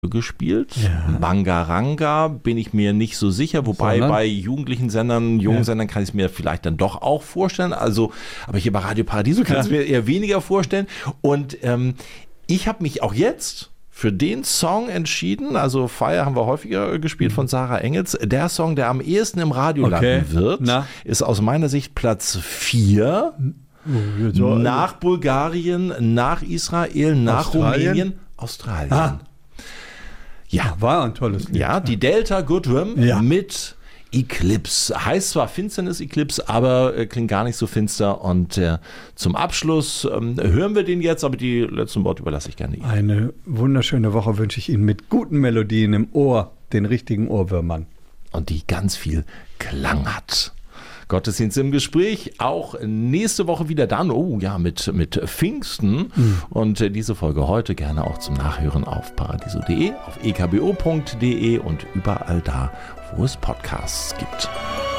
gespielt. Ja. Bangaranga bin ich mir nicht so sicher, wobei bei jugendlichen Sendern, jungen Sendern kann ich es mir vielleicht dann doch auch vorstellen. Also, aber hier bei Radio Paradiso kann ich es mir eher weniger vorstellen. Und ich habe mich auch jetzt für den Song entschieden, also Fire haben wir häufiger gespielt von Sarah Engels. Der Song, der am ehesten im Radio landen wird, ist aus meiner Sicht Platz 4. Nach Bulgarien, nach Israel, nach Rumänien, Australien. Ja, war ein tolles Lied. Ja, die Delta Goodrem mit Eclipse. Heißt zwar Finsternis Eclipse, aber klingt gar nicht so finster. Und zum Abschluss hören wir den jetzt, aber die letzten Worte überlasse ich gerne Ihnen. Eine wunderschöne Woche wünsche ich Ihnen mit guten Melodien im Ohr, den richtigen Ohrwürmern. Und die ganz viel Klang hat. Gottesdienst im Gespräch, auch nächste Woche wieder dann, mit Pfingsten. Und diese Folge heute gerne auch zum Nachhören auf paradiso.de, auf ekbo.de und überall da, wo es Podcasts gibt.